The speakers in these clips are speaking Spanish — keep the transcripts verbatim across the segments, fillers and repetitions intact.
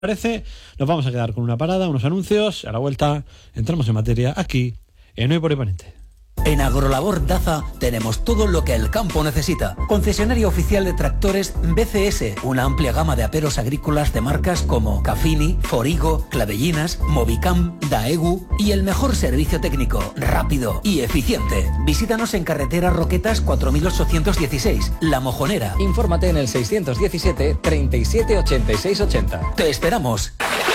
Parece, nos vamos a quedar con una parada, unos anuncios. A la vuelta entramos en materia aquí en Hoy por Hoy Poniente. En Agrolabor Daza tenemos todo lo que el campo necesita. Concesionario oficial de tractores B C S, una amplia gama de aperos agrícolas de marcas como Cafini, Forigo, Clavellinas, Movicam, Daegu y el mejor servicio técnico, rápido y eficiente. Visítanos en carretera Roquetas cuatro mil ochocientos dieciséis, La Mojonera. Infórmate en el seiscientos diecisiete treinta y siete ochenta y seis ochenta. ¡Te esperamos!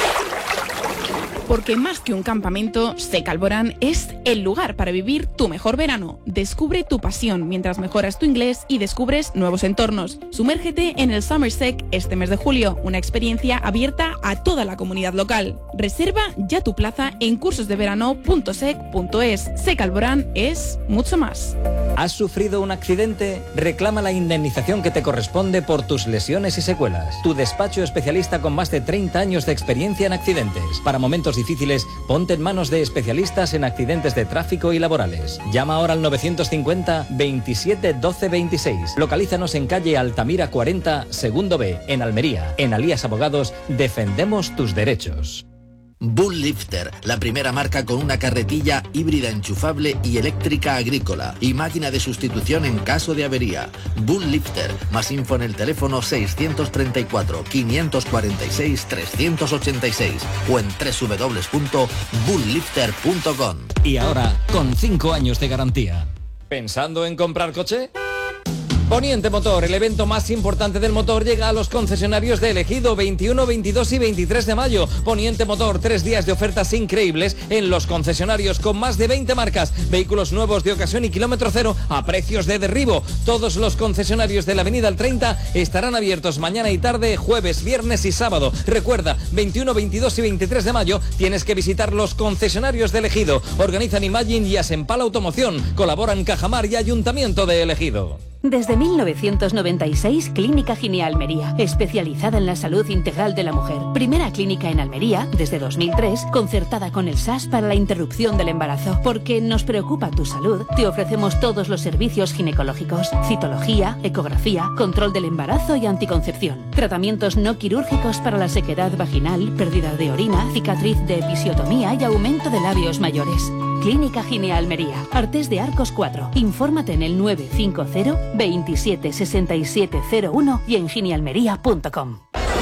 Porque más que un campamento, Sec Alborán es el lugar para vivir tu mejor verano. Descubre tu pasión mientras mejoras tu inglés y descubres nuevos entornos. Sumérgete en el Summer Sec este mes de julio, una experiencia abierta a toda la comunidad local. Reserva ya tu plaza en cursosdeverano punto sec punto es. Sec Alborán es mucho más. ¿Has sufrido un accidente? Reclama la indemnización que te corresponde por tus lesiones y secuelas. Tu despacho especialista con más de treinta años de experiencia en accidentes. Para momentos difíciles, ponte en manos de especialistas en accidentes de tráfico y laborales. Llama ahora al novecientos cincuenta veintisiete doce veintiséis. Localízanos en calle Altamira cuarenta, segundo B, en Almería. En Alías Abogados defendemos tus derechos. Bull Lifter, la primera marca con una carretilla híbrida enchufable y eléctrica agrícola y máquina de sustitución en caso de avería. Bull Lifter, más info en el teléfono seiscientos treinta y cuatro, quinientos cuarenta y seis, trescientos ochenta y seis o en doble u doble u doble u punto bull lifter punto com. Y ahora, con cinco años de garantía. ¿Pensando en comprar coche? Poniente Motor, el evento más importante del motor, llega a los concesionarios de Ejido veintiuno, veintidós y veintitrés de mayo. Poniente Motor, tres días de ofertas increíbles en los concesionarios con más de veinte marcas, vehículos nuevos de ocasión y kilómetro cero a precios de derribo. Todos los concesionarios de la Avenida El treinta estarán abiertos mañana y tarde, jueves, viernes y sábado. Recuerda, veintiuno, veintidós y veintitrés de mayo tienes que visitar los concesionarios de Ejido. Organizan Imagine y Asempal Automoción. Colaboran Cajamar y Ayuntamiento de Ejido. Desde mil novecientos noventa y seis, Clínica Gine Almería, especializada en la salud integral de la mujer. Primera clínica en Almería, desde dos mil tres, concertada con el S A S para la interrupción del embarazo. Porque nos preocupa tu salud, te ofrecemos todos los servicios ginecológicos, citología, ecografía, control del embarazo y anticoncepción. Tratamientos no quirúrgicos para la sequedad vaginal, pérdida de orina, cicatriz de episiotomía y aumento de labios mayores. Clínica Gine Almería, Artés de Arcos cuatro. Infórmate en el nueve cinco cero, veintisiete, sesenta y siete cero uno y en ginealmería punto com.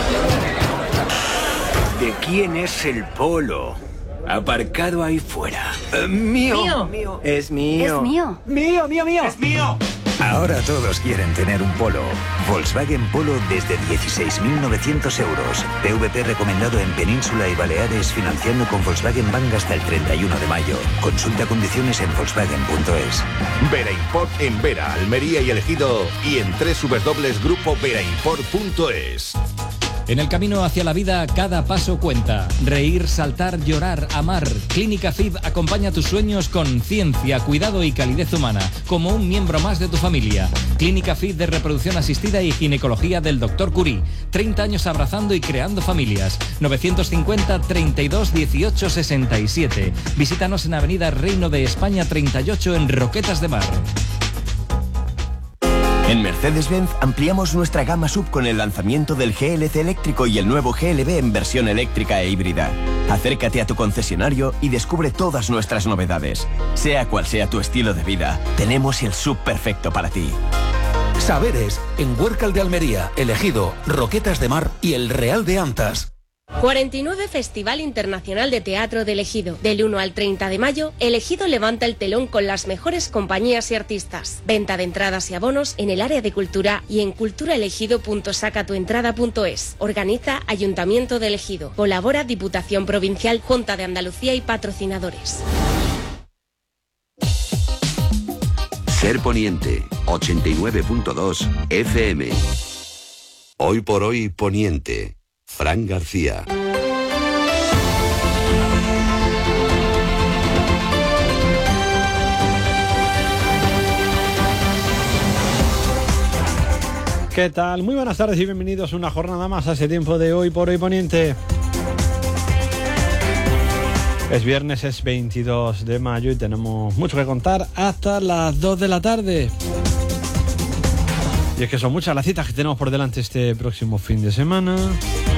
¿De quién es el polo? Aparcado ahí fuera. Uh, mío. mío. Es mío. Es mío. Mío, mío, mío. Es mío. Ahora todos quieren tener un Polo. Volkswagen Polo desde dieciséis mil novecientos euros. P V P recomendado en Península y Baleares, financiando con Volkswagen Bank hasta el treinta y uno de mayo. Consulta condiciones en volkswagen punto es. Vera Import en Vera, Almería y El Ejido y en doble u doble u doble u punto grupo vera import punto es. En el camino hacia la vida, cada paso cuenta. Reír, saltar, llorar, amar. Clínica F I B acompaña tus sueños con ciencia, cuidado y calidez humana, como un miembro más de tu familia. Clínica F I B de reproducción asistida y ginecología del doctor Curie. treinta años abrazando y creando familias. novecientos cincuenta, treinta y dos, dieciocho, sesenta y siete. Visítanos en Avenida Reino de España treinta y ocho en Roquetas de Mar. En Mercedes-Benz ampliamos nuestra gama sub con el lanzamiento del G L C eléctrico y el nuevo G L B en versión eléctrica e híbrida. Acércate a tu concesionario y descubre todas nuestras novedades. Sea cual sea tu estilo de vida, tenemos el sub perfecto para ti. Saberes en Huércal de Almería, El Ejido, Roquetas de Mar y El Real de Antas. cuarenta y nueve Festival Internacional de Teatro de El Ejido. Del uno al treinta de mayo, El Ejido levanta el telón con las mejores compañías y artistas. Venta de entradas y abonos en el área de cultura y en culturaelegido punto sacatuentrada punto es. Organiza Ayuntamiento de El Ejido. Colabora Diputación Provincial, Junta de Andalucía y patrocinadores. Ser Poniente, ochenta y nueve punto dos F M. Hoy por hoy Poniente. Fran García. ¿Qué tal? Muy buenas tardes y bienvenidos una jornada más a ese tiempo de Hoy por Hoy Poniente. Es viernes, es veintidós de mayo y tenemos mucho que contar hasta las dos de la tarde. Y es que son muchas las citas que tenemos por delante este próximo fin de semana.